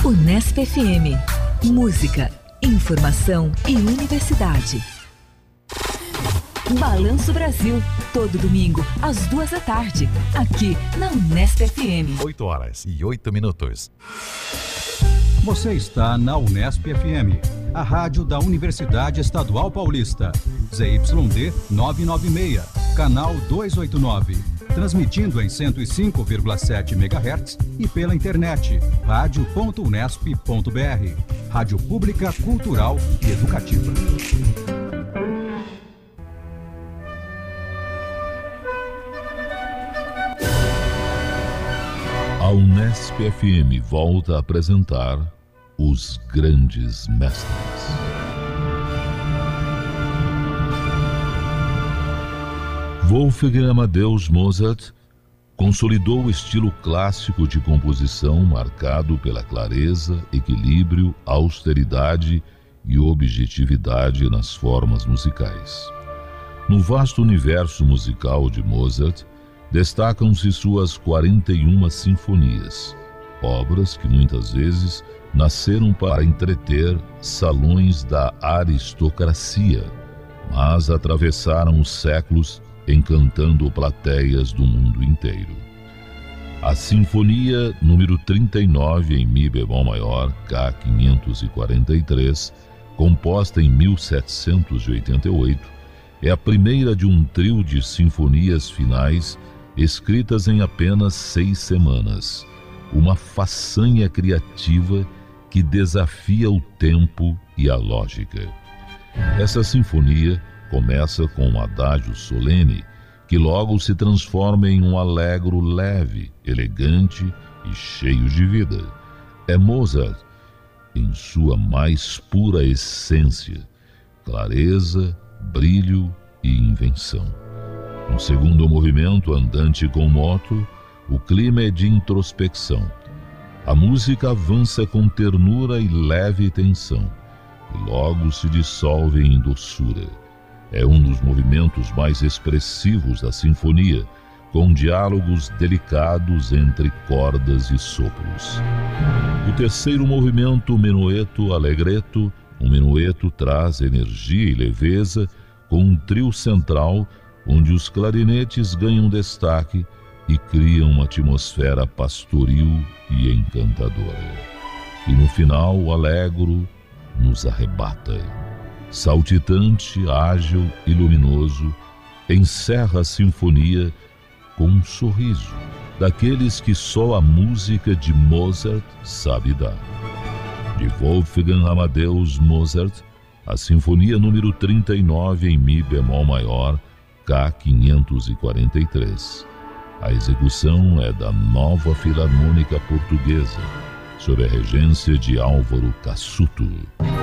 Unesp FM. Música, informação e universidade. Balanço Brasil, todo domingo, às 14h, aqui na Unesp FM. 8h08. Você está na Unesp FM, a rádio da Universidade Estadual Paulista. ZYD 996, canal 289. Transmitindo em 105,7 MHz e pela internet, radio.unesp.br. Rádio Pública, Cultural e Educativa. A Unesp FM volta a apresentar Os Grandes Mestres. Wolfgang Amadeus Mozart consolidou o estilo clássico de composição marcado pela clareza, equilíbrio, austeridade e objetividade nas formas musicais. No vasto universo musical de Mozart, destacam-se suas 41 sinfonias, obras que muitas vezes nasceram para entreter salões da aristocracia, mas atravessaram os séculos encantando plateias do mundo inteiro. A Sinfonia número 39 em Mi bemol maior, K543, composta em 1788, é a primeira de um trio de sinfonias finais escritas em apenas 6 semanas, uma façanha criativa que desafia o tempo e a lógica. Essa sinfonia começa com um adágio solene que logo se transforma em um allegro leve, elegante e cheio de vida. É Mozart em sua mais pura essência, clareza, brilho e invenção. No segundo movimento, andante com moto, o clima é de introspecção. A música avança com ternura e leve tensão, e logo se dissolve em doçura. É um dos movimentos mais expressivos da sinfonia, com diálogos delicados entre cordas e sopros. O terceiro movimento, menueto allegretto, o menueto traz energia e leveza, com um trio central onde os clarinetes ganham destaque e criam uma atmosfera pastoril e encantadora. E no final, o allegro nos arrebata. Saltitante, ágil e luminoso, encerra a sinfonia com um sorriso, daqueles que só a música de Mozart sabe dar. De Wolfgang Amadeus Mozart, a Sinfonia número 39 em Mi bemol maior, K543. A execução é da Nova Filarmônica Portuguesa, sob a regência de Álvaro Cassuto.